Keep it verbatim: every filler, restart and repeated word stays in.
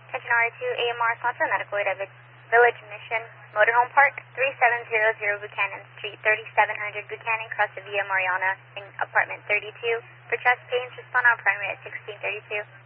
Attention R two A M R sponsor medical aid at Village Mission Motorhome Park, three seven zero zero Buchanan Street, thirty-seven hundred Buchanan, Costa Villa, Mariana, in apartment thirty-two. For chest pains, respond on primary at sixteen thirty-two.